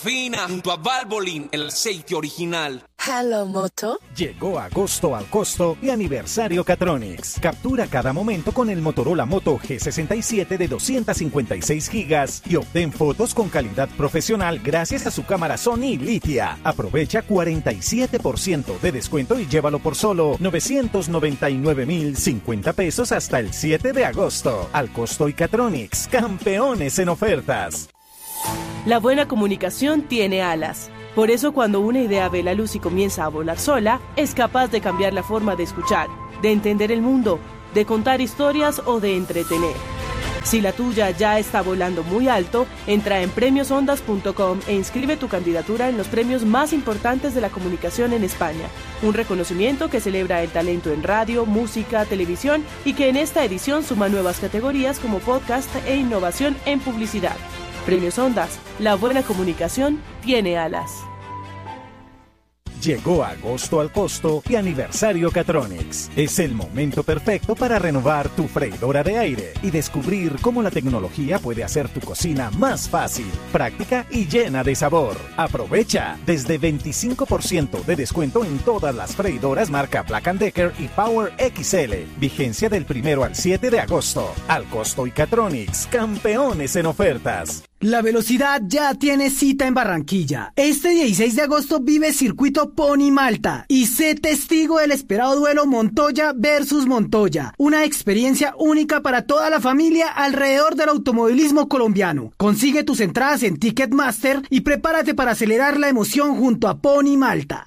fina, junto a Valvoline, el aceite original. Hello, Moto. Llegó agosto al costo y aniversario Catronics. Captura cada momento con el Motorola Moto G67 de 256 gigas y obtén fotos con calidad profesional gracias a su cámara Sony Litia. Aprovecha 47% de descuento y llévalo por solo 999,050 pesos hasta el 7 de agosto. Al costo y Catronics, campeones en ofertas. La buena comunicación tiene alas. Por eso cuando una idea ve la luz y comienza a volar sola, es capaz de cambiar la forma de escuchar, de entender el mundo, de contar historias o de entretener. Si la tuya ya está volando muy alto, entra en premiosondas.com e inscribe tu candidatura en los premios más importantes de la comunicación en España. Un reconocimiento que celebra el talento en radio, música, televisión y que en esta edición suma nuevas categorías como podcast e innovación en publicidad. Premios Ondas, la buena comunicación tiene alas. Llegó agosto al costo y aniversario Catronics. Es el momento perfecto para renovar tu freidora de aire y descubrir cómo la tecnología puede hacer tu cocina más fácil, práctica y llena de sabor. Aprovecha desde 25% de descuento en todas las freidoras marca Black & Decker y Power XL. Vigencia del 1 al 7 de agosto. Al costo y Catronics, campeones en ofertas. La velocidad ya tiene cita en Barranquilla. Este 16 de agosto vive Circuito Pony Malta y sé testigo del esperado duelo Montoya versus Montoya. Una experiencia única para toda la familia alrededor del automovilismo colombiano. Consigue tus entradas en Ticketmaster y prepárate para acelerar la emoción junto a Pony Malta.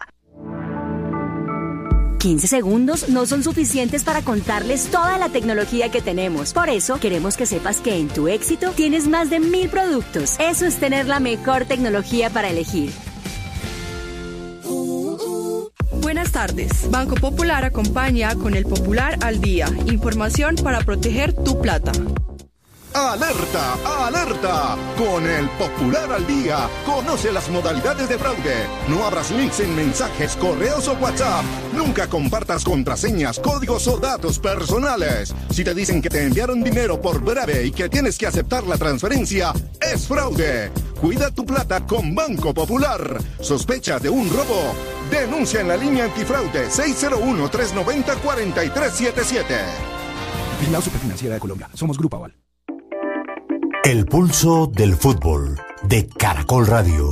15 segundos no son suficientes para contarles toda la tecnología que tenemos. Por eso, queremos que sepas que en tu éxito tienes más de 1000 productos. Eso es tener la mejor tecnología para elegir. Buenas tardes. Banco Popular acompaña con el Popular al Día. Información para proteger tu plata. ¡Alerta! ¡Alerta! Con el Popular al Día, conoce las modalidades de fraude. No abras links en mensajes, correos o WhatsApp. Nunca compartas contraseñas, códigos o datos personales. Si te dicen que te enviaron dinero por breve y que tienes que aceptar la transferencia, es fraude. Cuida tu plata con Banco Popular. ¿Sospecha de un robo? Denuncia en la línea antifraude 601-390-4377. Vigilado Superfinanciera de Colombia. Somos Grupo Aval. El pulso del fútbol de Caracol Radio.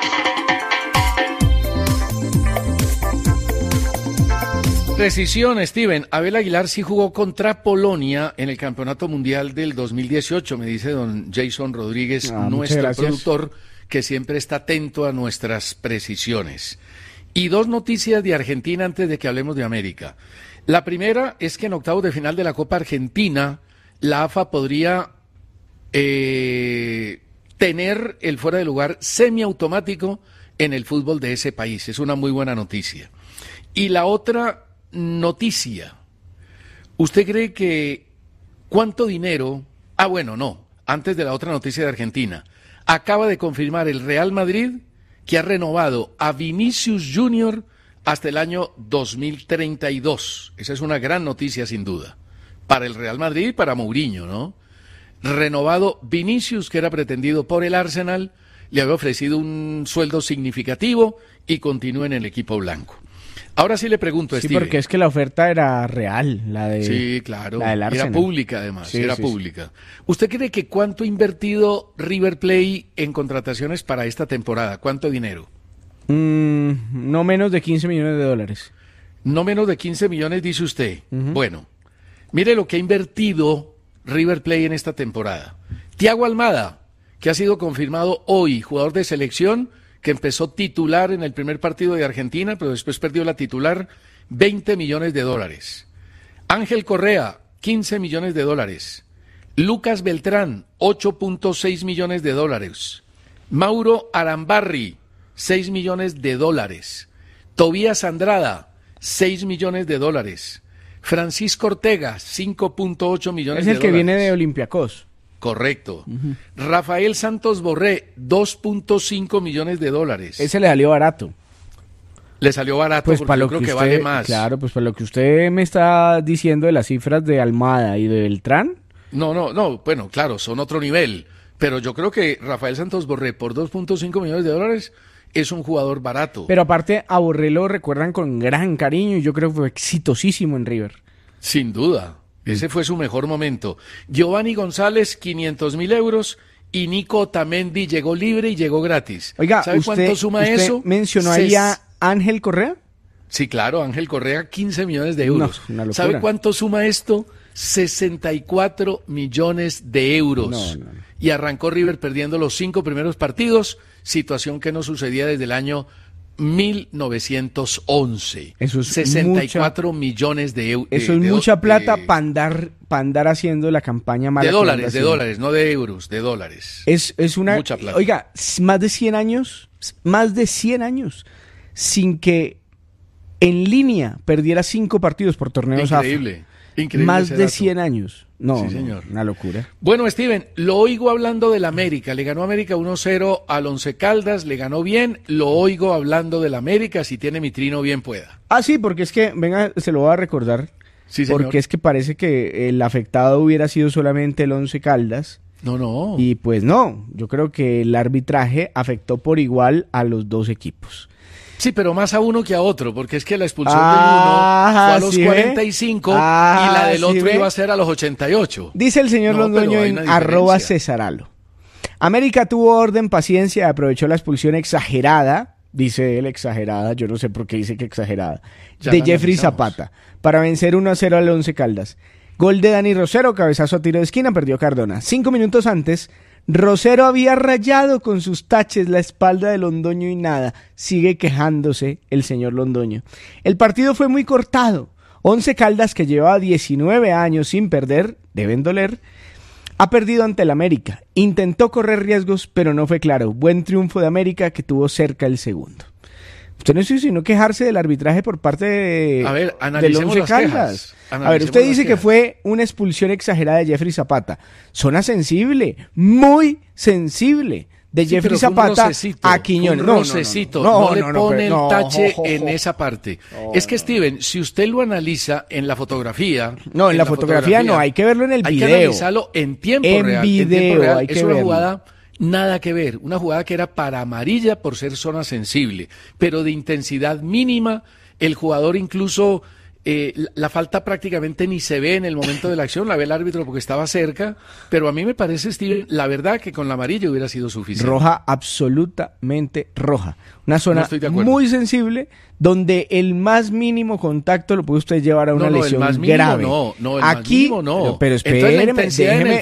Precisión, Steven. Abel Aguilar sí jugó contra Polonia en el Campeonato Mundial del 2018, me dice don Jason Rodríguez, nuestro productor, que siempre está atento a nuestras precisiones. Y dos noticias de Argentina antes de que hablemos de América. La primera es que en octavos de final de la Copa Argentina, la AFA podría tener el fuera de lugar semiautomático en el fútbol de ese país. Es una muy buena noticia. Y la otra noticia, ¿usted cree que cuánto dinero? Antes de la otra noticia de Argentina, acaba de confirmar el Real Madrid que ha renovado a Vinicius Junior hasta el año 2032. Esa es una gran noticia sin duda, para el Real Madrid y para Mourinho, ¿no? Renovado Vinicius, que era pretendido por el Arsenal, le había ofrecido un sueldo significativo y continúa en el equipo blanco. Ahora sí le pregunto a Sí, Steven. porque es que la oferta era real, la de Sí, claro, la del Arsenal. era pública además, Sí, era sí, pública. ¿Usted cree que cuánto ha invertido River Plate en contrataciones para esta temporada? ¿Cuánto dinero? No menos de 15 millones de dólares. No menos de 15 millones, dice usted. Bueno, mire lo que ha invertido River Plate en esta temporada. Thiago Almada, que ha sido confirmado hoy, jugador de selección, que empezó titular en el primer partido de Argentina, pero después perdió la titular, 20 millones de dólares. Ángel Correa, 15 millones de dólares. Lucas Beltrán, 8.6 millones de dólares. Mauro Arambarri, 6 millones de dólares. Tobías Andrada, 6 millones de dólares. Francisco Ortega, 5.8 millones de dólares. Es el que viene de Olympiacos. Correcto. Rafael Santos Borré, 2.5 millones de dólares. Ese le salió barato. Le salió barato Pues porque para yo lo creo que que usted, vale más. Claro, pues para lo que usted me está diciendo de las cifras de Almada y de Beltrán. No, bueno, claro, son otro nivel. pero yo creo que Rafael Santos Borré por 2.5 millones de dólares es un jugador barato. Pero aparte a Borré lo recuerdan con gran cariño y yo creo que fue exitosísimo en River. Sin duda, ese fue su mejor momento. Giovanni González, 500.000 euros, y Nico Otamendi llegó libre y llegó gratis. Oiga, ¿sabe cuánto suma eso? ¿Usted mencionó ahí a Ángel Correa? Sí, claro, Ángel Correa, 15 millones de euros. No, una locura. ¿Sabe cuánto suma esto? 64 millones de euros. No. Y arrancó River perdiendo los 5 primeros partidos, situación que no sucedía desde el año 1911. Eso es 64 millones de euros. Eso es mucha plata para andar haciendo la campaña mala. De dólares, no de euros, de dólares. Es una mucha plata. Oiga, más de 100 años sin que en línea perdiera 5 partidos por torneos AFA. Increíble. Más de 100 años. No, sí, señor. Una locura. Bueno, Steven, lo oigo hablando del América. Le ganó América 1-0 al Once Caldas, le ganó bien. Lo oigo hablando del América, si tiene mi trino bien pueda. Ah, sí, porque es que, venga, se lo voy a recordar. Sí, señor. Porque es que parece que el afectado hubiera sido solamente el Once Caldas. No. Y pues no, yo creo que el arbitraje afectó por igual a los dos equipos. Sí, pero más a uno que a otro, porque es que la expulsión del uno fue a los 45 y la del otro iba a ser a los 88. Dice el señor Londoño en @Cesaralo. América tuvo orden, paciencia, aprovechó la expulsión exagerada, dice él exagerada, yo no sé por qué dice que exagerada, de Jeffrey Zapata, para vencer 1-0 al Once Caldas. Gol de Dani Rosero, cabezazo a tiro de esquina, perdió Cardona. 5 minutos antes, Rosero había rayado con sus taches la espalda de Londoño y nada. Sigue quejándose el señor Londoño. El partido fue muy cortado. Once Caldas, que llevaba 19 años sin perder, deben doler, ha perdido ante el América. Intentó correr riesgos, pero no fue claro. Buen triunfo de América, que tuvo cerca el segundo. Usted no hizo sino quejarse del arbitraje por parte del Once Caldas. A ver, usted dice que fue una expulsión exagerada de Jeffrey Zapata. Zona sensible, muy sensible, de Jeffrey Zapata a Quiñones. No le pone el tache en esa parte. Es que, Steven, si usted lo analiza en la fotografía... No, en la fotografía no, hay que verlo en el video. Hay que analizarlo en tiempo real. En tiempo real, es una jugada... Nada que ver, una jugada que era para amarilla por ser zona sensible, pero de intensidad mínima, el jugador incluso, la falta prácticamente ni se ve en el momento de la acción, la ve el árbitro porque estaba cerca, pero a mí me parece, Steven, la verdad que con la amarilla hubiera sido suficiente. Roja, absolutamente roja. Una zona muy sensible, donde el más mínimo contacto lo puede usted llevar a una lesión grave. Aquí, más mínimo no. Pero espéreme,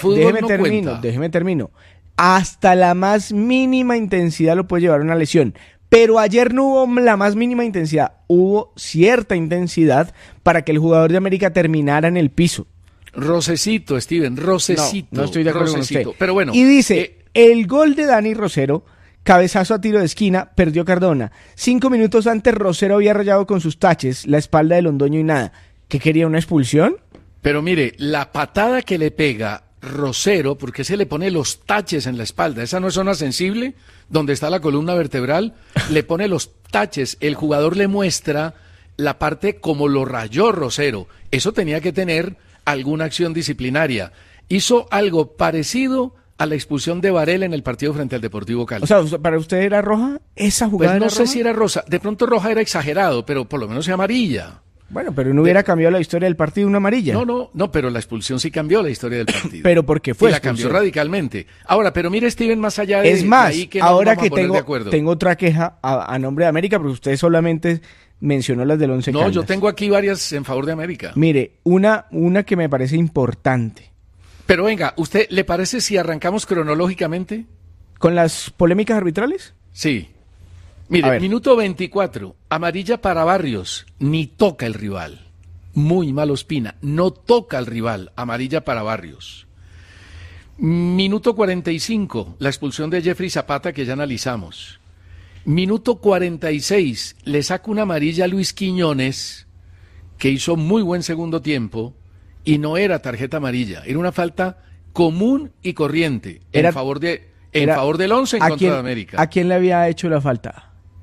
déjeme termino. Hasta la más mínima intensidad lo puede llevar a una lesión. Pero ayer no hubo la más mínima intensidad. Hubo cierta intensidad para que el jugador de América terminara en el piso. Rocecito, Steven, rocecito. No estoy de acuerdo con usted. Pero bueno. Y dice, el gol de Dani Rosero, cabezazo a tiro de esquina, perdió Cardona. 5 minutos antes Rosero había rayado con sus taches la espalda de Londoño y nada. ¿Qué quería, una expulsión? Pero mire, la patada que le pega Rosero, porque se le pone los taches en la espalda, esa no es zona sensible, donde está la columna vertebral, le pone los taches, el jugador le muestra la parte como lo rayó Rosero, eso tenía que tener alguna acción disciplinaria, hizo algo parecido a la expulsión de Varela en el partido frente al Deportivo Cali. O sea, ¿para usted era roja esa jugada? Pues no era sé roja? si era rosa, de pronto roja era exagerado, pero por lo menos es amarilla. Bueno, pero no hubiera cambiado la historia del partido una amarilla. No, pero la expulsión sí cambió la historia del partido. Pero porque fue y la cambió radicalmente. Ahora, pero mire, Steven, más allá de... Es más, de ahí que ahora que tengo otra queja a nombre de América, porque usted solamente mencionó las del Once Caldas. No, yo tengo aquí varias en favor de América. Mire, una que me parece importante. Pero venga, ¿usted le parece si arrancamos cronológicamente? ¿Con las polémicas arbitrales? Sí. Mire, minuto 24, amarilla para Barrios, ni toca el rival. Muy mal Ospina, no toca al rival, amarilla para Barrios. Minuto 45, la expulsión de Jeffrey Zapata que ya analizamos. Minuto 46, le saca una amarilla a Luis Quiñones, que hizo muy buen segundo tiempo, y no era tarjeta amarilla, era una falta común y corriente, en favor del Once en contra de América. ¿A quién le había hecho la falta?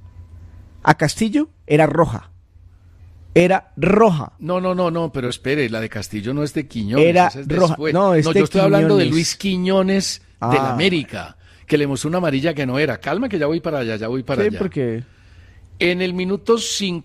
A Castillo era roja. Era roja. No, pero espere, la de Castillo no es de Quiñones. Era esa es roja. después. No, yo estoy hablando de Luis Quiñones del América, que le mostró una amarilla que no era. Calma que ya voy para allá, Sí, porque... En el minuto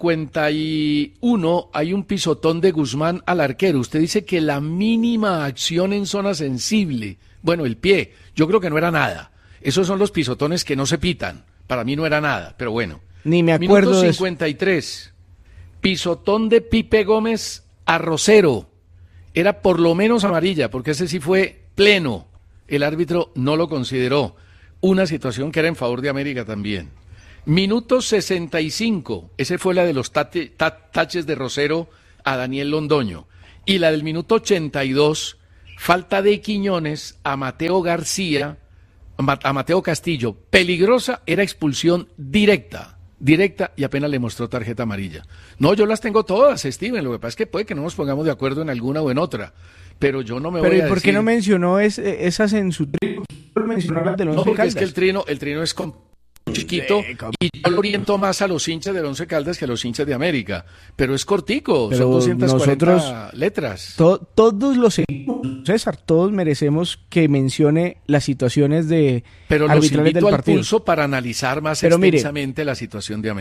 51 hay un pisotón de Guzmán al arquero. Usted dice que la mínima acción en zona sensible, bueno, el pie, yo creo que no era nada. Esos son los pisotones que no se pitan. Para mí no era nada, pero bueno. Ni me acuerdo Minuto de 53, pisotón de Pipe Gómez a Rosero. Era por lo menos amarilla, porque ese sí fue pleno. El árbitro no lo consideró. Una situación que era en favor de América también. Minuto 65, ese fue la de los taches de Rosero a Daniel Londoño. Y la del minuto 82, falta de Quiñones a Mateo García, a Mateo Castillo. Peligrosa, era expulsión directa, y apenas le mostró tarjeta amarilla. No, yo las tengo todas, Steven, lo que pasa es que puede que no nos pongamos de acuerdo en alguna o en otra, pero yo no me voy a decir... ¿Pero por qué no mencionó esas en su trino? Mencionó las del Once Caldas. Es que el trino es chiquito y yo lo oriento más a los hinchas del Once Caldas que a los hinchas de América, pero es cortico, pero son 240 nosotros, letras. Todos los seguimos, César, todos merecemos que mencione las situaciones de pero arbitrales del partido. Pero los invito al pulso para analizar más extensamente la situación de América.